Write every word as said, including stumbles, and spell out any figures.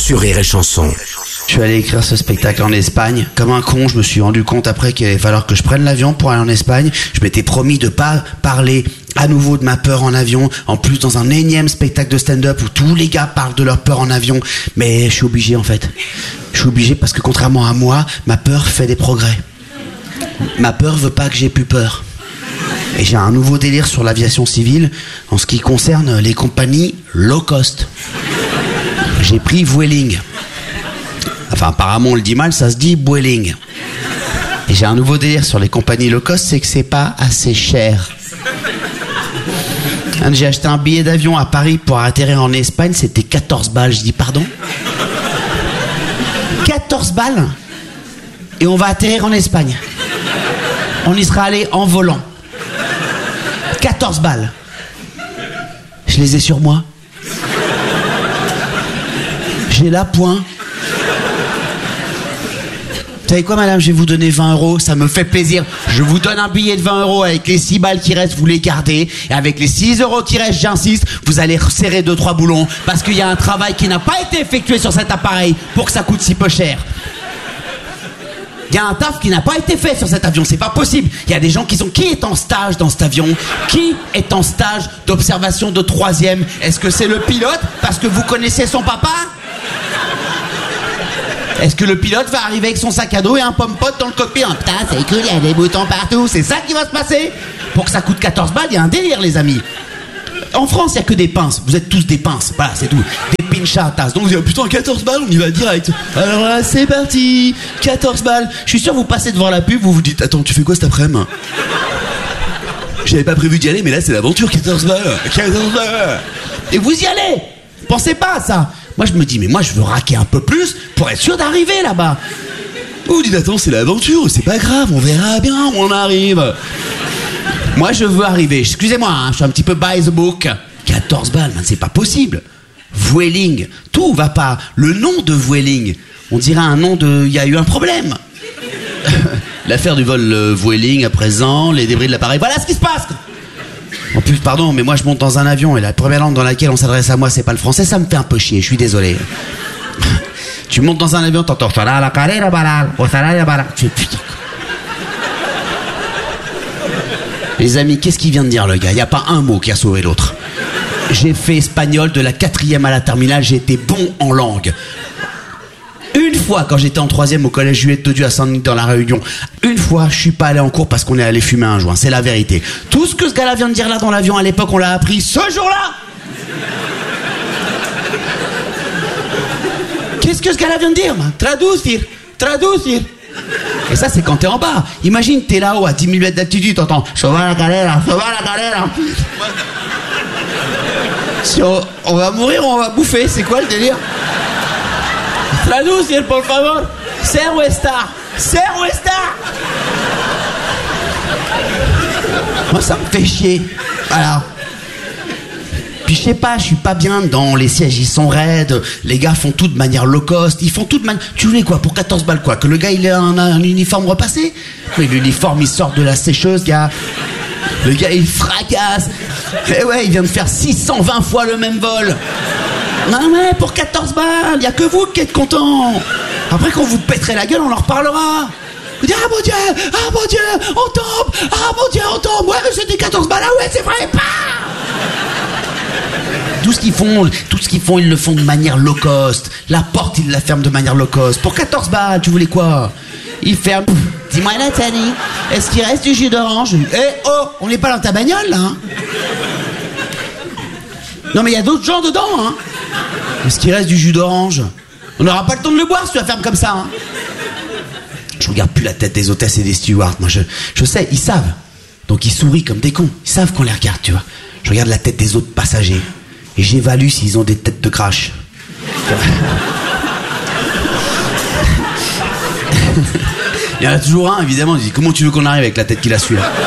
sur Rire et Chanson. Je suis allé écrire ce spectacle en Espagne. Comme un con, je me suis rendu compte après qu'il allait falloir que je prenne l'avion pour aller en Espagne. Je m'étais promis de pas parler à nouveau de ma peur en avion. En plus, dans un énième spectacle de stand-up où tous les gars parlent de leur peur en avion. Mais je suis obligé, en fait. Je suis obligé parce que contrairement à moi, ma peur fait des progrès. Ma peur veut pas que j'ai plus peur. Et j'ai un nouveau délire sur l'aviation civile en ce qui concerne les compagnies low cost. J'ai pris Vueling. Enfin, apparemment, on le dit mal, ça se dit Vueling. Et j'ai un nouveau délire sur les compagnies low cost, c'est que c'est pas assez cher. J'ai acheté un billet d'avion à Paris pour atterrir en Espagne, c'était quatorze balles. Je dis pardon ? quatorze balles ? Et on va atterrir en Espagne. On y sera allé en volant. quatorze balles. Je les ai sur moi. J'ai la pointe. Vous savez quoi, madame, je vais vous donner vingt euros, ça me fait plaisir. Je vous donne un billet de vingt euros avec les six balles qui restent, vous les gardez. Et avec les six euros qui restent, j'insiste, vous allez resserrer deux trois boulons. Parce qu'il y a un travail qui n'a pas été effectué sur cet appareil pour que ça coûte si peu cher. Il y a un taf qui n'a pas été fait sur cet avion, c'est pas possible. Il y a des gens qui sont... Qui est en stage dans cet avion ? Qui est en stage d'observation de troisième ? Est-ce que c'est le pilote parce que vous connaissez son papa ? Est-ce que le pilote va arriver avec son sac à dos et un pomme-pote dans le cockpit ? Oh, putain, c'est cool, il y a des boutons partout. C'est ça qui va se passer ? Pour que ça coûte quatorze balles, il y a un délire, les amis. En France, il n'y a que des pinces. Vous êtes tous des pinces. Voilà, c'est tout. Des pinchatas. Donc vous dites, oh, putain, quatorze balles, on y va direct. Alors là, c'est parti. quatorze balles. Je suis sûr, vous passez devant la pub, vous vous dites, attends, tu fais quoi cet après-midi ? J'avais pas prévu d'y aller, mais là, c'est l'aventure, quatorze balles. quatorze balles. Et vous y allez. Pensez pas à ça. Moi, je me dis, mais moi, je veux raquer un peu plus pour être sûr d'arriver là-bas. Vous dites, attends, c'est l'aventure, c'est pas grave, on verra bien où on arrive. Moi, je veux arriver. Excusez-moi, hein, je suis un petit peu by the book. quatorze balles, man, c'est pas possible. Vueling, tout va pas. Le nom de Vueling, on dirait un nom de... Il y a eu un problème. L'affaire du vol euh, Vueling à présent, les débris de l'appareil, voilà ce qui se passe. En plus, pardon, mais moi je monte dans un avion et la première langue dans laquelle on s'adresse à moi, c'est pas le français, ça me fait un peu chier, je suis désolé. Tu montes dans un avion, t'entends... Tu fais putain. Les amis, qu'est-ce qu'il vient de dire le gars ? Il n'y a pas un mot qui a sauvé l'autre. J'ai fait espagnol de la quatrième à la terminale, j'ai été bon en langue. Une fois, quand j'étais en troisième au collège Juliette de Dieu à Saint-Denis dans la Réunion, une fois, je suis pas allé en cours parce qu'on est allé fumer un joint, c'est la vérité. Tout ce que ce gars-là vient de dire là dans l'avion, à l'époque, on l'a appris ce jour-là. Qu'est-ce que ce gars-là vient de dire ? Traducir, traducir. Et ça, c'est quand t'es en bas. Imagine, t'es là-haut à dix mille mètres d'altitude, t'entends « Ça va la galère, ça va la galère ». Si on, on va mourir ou on va bouffer, c'est quoi le délire ? Traducir, por favor. Ser está. Ser está. Moi, ça me fait chier. Voilà. Puis je sais pas, je suis pas bien dedans, les sièges ils sont raides, les gars font tout de manière low cost, ils font tout de manière... Tu voulais quoi, pour quatorze balles quoi ? Que le gars il ait un, un uniforme repassé ? Mais l'uniforme il sort de la sécheuse, gars. Le gars il fracasse. Et ouais, il vient de faire six cent vingt fois le même vol. Non mais pour quatorze balles, y a que vous qui êtes contents. Après quand vous pèterez la gueule, on en reparlera. Vous dites, ah mon Dieu, ah mon Dieu, on tombe, ah mon Dieu, on tombe. Ouais, mais c'était quatorze balles, ah ouais, c'est vrai, pas. Tout ce qu'ils font, tout ce qu'ils font, ils le font de manière low cost. La porte, ils la ferment de manière low cost. Pour quatorze balles, tu voulais quoi ? Ils ferment. Dis-moi, Nathalie, est-ce qu'il reste du jus d'orange ? Eh oh, on n'est pas dans ta bagnole, là, hein ? Non, mais il y a d'autres gens dedans, hein ? Est-ce qu'il reste du jus d'orange ? On n'aura pas le temps de le boire si tu la fermes comme ça, hein ? Je regarde plus la tête des hôtesses et des stewards. Moi, je, je sais, ils savent. Donc, ils sourient comme des cons. Ils savent qu'on les regarde, tu vois. Je regarde la tête des autres passagers. Et j'évalue s'ils ont des têtes de crash. Il y en a toujours un, évidemment. Il dit, comment tu veux qu'on arrive avec la tête qu'il a celui-là ?